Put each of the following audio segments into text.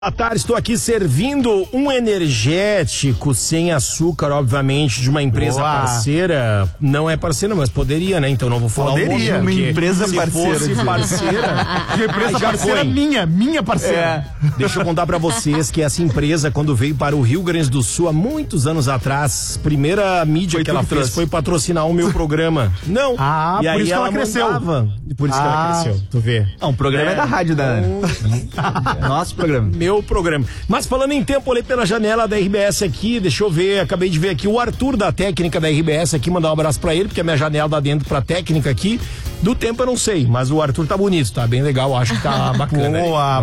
Boa tarde, estou aqui servindo um energético sem açúcar, obviamente, de uma empresa parceira. Não é parceira, mas poderia, né? Então não vou falar o nome. Uma empresa se parceira. Fosse parceira. De empresa parceira minha parceira. Deixa eu contar pra vocês que essa empresa, quando veio para o Rio Grande do Sul há muitos anos atrás, primeira mídia que ela fez foi patrocinar o meu programa. Não. E por aí isso ela cresceu. Por isso que ela cresceu, tu vê. Não, o programa é da rádio, nosso programa. Meu programa. Mas falando em tempo, olhei pela janela da RBS aqui, deixa eu ver, acabei de ver aqui o Arthur da técnica da RBS aqui, mandar um abraço pra ele, porque a minha janela dá dentro pra técnica aqui. Do tempo eu não sei, mas o Arthur tá bonito, tá bem legal, acho que tá bacana.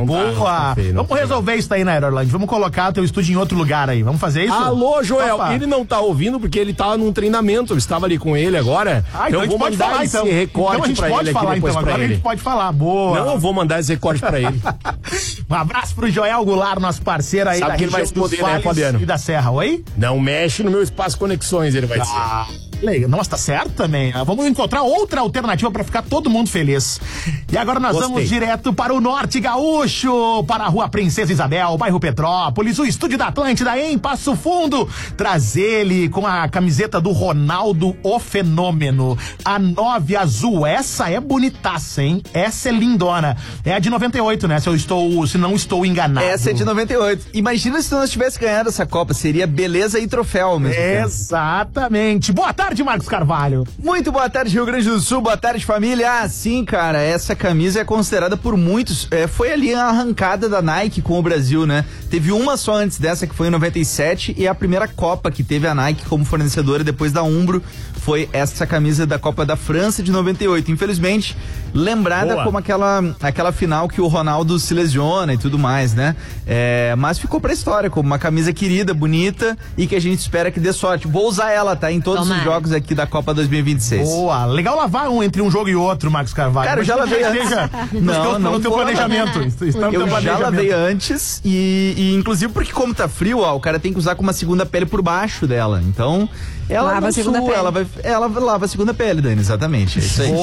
Boa. Vamos resolver isso aí na Aerolândia, vamos colocar o teu estúdio em outro lugar aí, vamos fazer isso? Alô, Joel, ele não tá ouvindo porque ele tá num treinamento, eu estava ali com ele agora, então eu vou mandar falar, esse recorte pra ele aqui depois pra ele. A gente pode falar, boa. Não, eu vou mandar esse recorte pra ele. Um abraço pro Joel Goulart, nosso parceiro aí. Sabe da que ele vai responder, né, Fabiano? E da Serra, oi? Não mexe no meu espaço conexões, ele vai dizer. Legal. Nossa, tá certo também. Vamos encontrar outra alternativa pra ficar todo mundo feliz. E agora nós vamos direto para o Norte Gaúcho, para a Rua Princesa Isabel, bairro Petrópolis, o estúdio da Atlântida em Passo Fundo. Traz ele com a camiseta do Ronaldo, o Fenômeno. A 9 azul, essa é bonitaça, hein? Essa é lindona. É a de 98, né? Se não estou enganado. Essa é de 98. Imagina se nós tivéssemos ganhado essa Copa, seria beleza e troféu ao mesmo tempo. Exatamente. Boa tarde, Marcos Carvalho. Muito boa tarde, Rio Grande do Sul, boa tarde, família. Sim, cara, essa camisa é considerada por muitos, foi ali a arrancada da Nike com o Brasil, né? Teve uma só antes dessa, que foi em 97, e a primeira Copa que teve a Nike como fornecedora depois da Umbro foi essa camisa da Copa da França de 98. Infelizmente, lembrada como aquela final que o Ronaldo se lesiona e tudo mais, né? Mas ficou pra história como uma camisa querida, bonita e que a gente espera que dê sorte. Vou usar ela, tá? Em todos os jogos aqui da Copa 2026. Boa, legal lavar entre um jogo e outro, Marcos Carvalho. Cara, eu já lavei antes. No teu planejamento. Eu já lavei antes e inclusive porque como tá frio, o cara tem que usar com uma segunda pele por baixo dela. Então, ela lava a segunda pele. Ela lava a segunda pele, Dani, exatamente. É isso aí.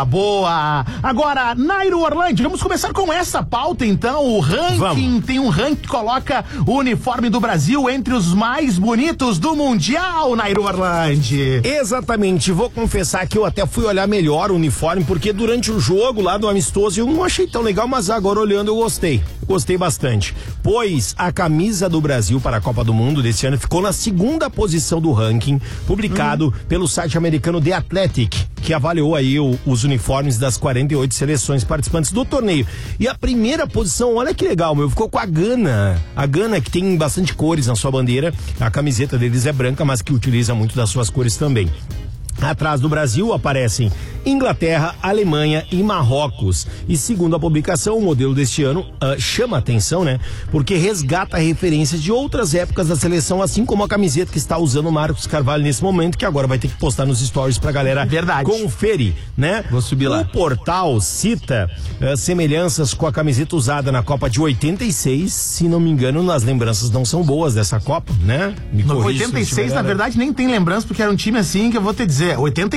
Boa. Agora, Nairo Orlandi, vamos começar com essa pauta, então. O ranking, tem um ranking que coloca o uniforme do Brasil entre os mais bonitos do Mundial, Nairo Orlandi. Exatamente, vou confessar que eu até fui olhar melhor o uniforme, porque durante o jogo lá do amistoso eu não achei tão legal, mas agora olhando eu gostei. Gostei bastante, pois a camisa do Brasil para a Copa do Mundo desse ano ficou na segunda posição do ranking, publicado pelo site americano The Athletic, que avaliou aí os uniformes das 48 seleções participantes do torneio. E a primeira posição, olha que legal, ficou com a Gana. A Gana, que tem bastante cores na sua bandeira, a camiseta deles é branca, mas que utiliza muito das suas cores também. Atrás do Brasil aparecem Inglaterra, Alemanha e Marrocos. E segundo a publicação, o modelo deste ano chama a atenção, né? Porque resgata referências de outras épocas da seleção, assim como a camiseta que está usando o Marcos Carvalho nesse momento, que agora vai ter que postar nos stories pra galera conferir, né? Vou subir lá. O portal cita semelhanças com a camiseta usada na Copa de 86, se não me engano, nas lembranças não são boas dessa Copa, né? No 86, na verdade, nem tem lembrança, porque era um time assim que eu vou te dizer,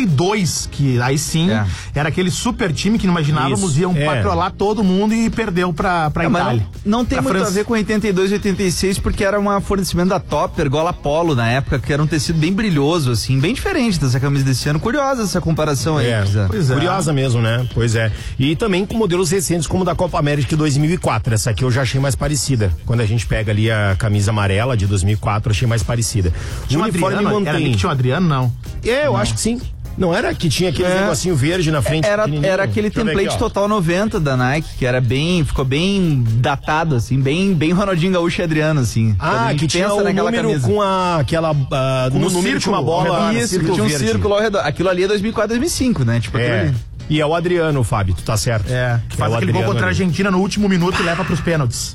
82, que aí sim era aquele super time que não imaginávamos iam patrolar todo mundo e perdeu pra Itália. Não tem muito França. a ver com 82 e 86, porque era um fornecimento da Topper, Gola Polo na época, que era um tecido bem brilhoso, assim, bem diferente dessa camisa desse ano. Curiosa essa comparação aí. Curiosa mesmo, né? Pois é. E também com modelos recentes como da Copa América de 2004. Essa aqui eu já achei mais parecida. Quando a gente pega ali a camisa amarela de 2004, achei mais parecida. Tinha o uniforme mantém. Era ali que tinha o Adriano, não? Eu acho que sim. Não era que tinha aquele negocinho verde na frente? Era aquele template total 90 da Nike, que era ficou bem datado, assim, bem Ronaldinho Gaúcho e Adriano, assim. Que tinha o número camisa. Com aquela... no número tinha uma bola. Isso, que tinha um círculo ao redor. Aquilo ali é 2004, 2005, né? Tipo aquilo ali. E é o Adriano, Fábio, tu tá certo. Que faz aquele gol contra a Argentina no último minuto e leva pros pênaltis.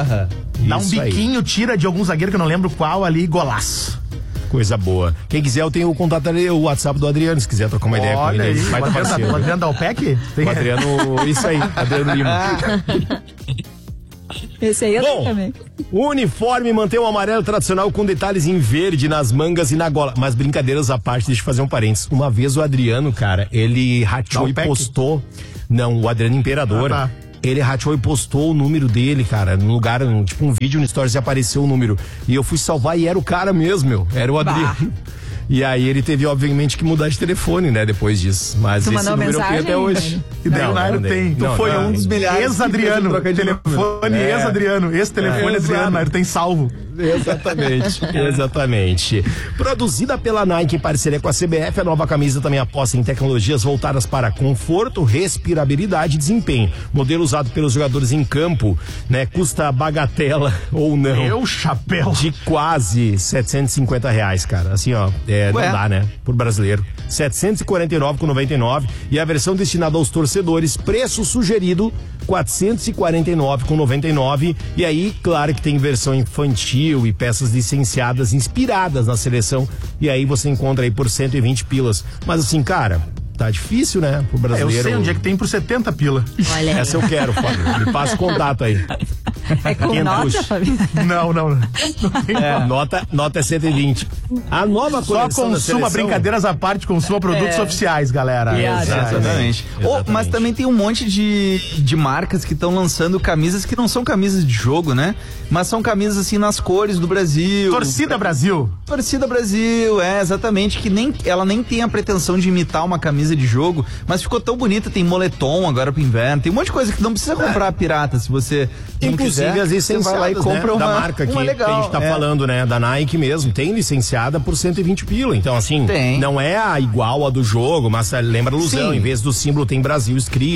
Dá um biquinho, tira de algum zagueiro que eu não lembro qual ali, golaço. Coisa boa. Quem quiser, eu tenho o contato ali, o WhatsApp do Adriano, se quiser trocar uma ideia com ele. Vai o Adriano da OPEC? O Adriano, isso aí, Adriano Lima. Esse aí eu tenho também. O uniforme mantém o amarelo tradicional com detalhes em verde nas mangas e na gola. Mas brincadeiras à parte, deixa eu fazer um parênteses. Uma vez o Adriano, cara, ele rateou e postou. Não, o Adriano Imperador. Ele rateou e postou o número dele, cara, no lugar, tipo um vídeo no Stories e apareceu o número. E eu fui salvar e era o cara mesmo, meu. Era o Adriano. E aí ele teve, obviamente, que mudar de telefone, né, depois disso. Mas tu esse número eu tenho até hoje. E daí o Nairo tem. Tu foi um dos milhares. Ex-Adriano. Telefone ex-Adriano. Esse telefone Adriano, Nairo tem salvo. Exatamente, exatamente. Produzida pela Nike em parceria com a CBF, a nova camisa também aposta em tecnologias voltadas para conforto, respirabilidade e desempenho. Modelo usado pelos jogadores em campo, né? custa bagatela ou não. Meu chapéu. De quase R$750, cara. Assim, ó, não dá, né? Por brasileiro. R$749,99 e a versão destinada aos torcedores, preço sugerido R$449,99. E aí, claro que tem versão infantil e peças licenciadas inspiradas na seleção. E aí você encontra aí por 120 pilas. Mas assim, cara, tá difícil, né? Pro brasileiro. Eu sei onde é que tem por 70 pila. Olha aí. Essa eu quero, Fábio. Me passa o contato aí. É com nota, Fábio? Não. Nota é 120. A nova Só coleção consuma brincadeiras à parte, consuma produtos oficiais, galera. Exatamente. Mas também tem um monte de marcas que estão lançando camisas que não são camisas de jogo, né? Mas são camisas assim nas cores do Brasil. Torcida Brasil. Torcida Brasil, exatamente, que ela nem tem a pretensão de imitar uma camisa de jogo, mas ficou tão bonita, tem moletom agora pro inverno, tem um monte de coisa que não precisa comprar pirata, se você inclusive as licenciadas, vai lá e compra da marca que a gente tá falando, né, da Nike mesmo, tem licenciada por 120 pila, então assim, não é a igual a do jogo, mas lembra alusão, em vez do símbolo tem Brasil escrito.